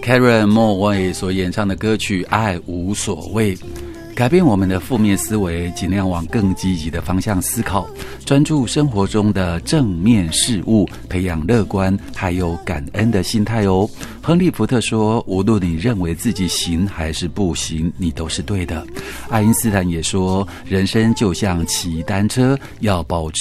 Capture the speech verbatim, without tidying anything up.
Karen Moore 所演唱的歌曲《爱无所谓》，改变我们的负面思维，尽量往更积极的方向思考，专注生活中的正面事物，培养乐观还有感恩的心态哦。亨利·福特说，无论你认为自己行还是不行，你都是对的。爱因斯坦也说，人生就像骑单车，要保持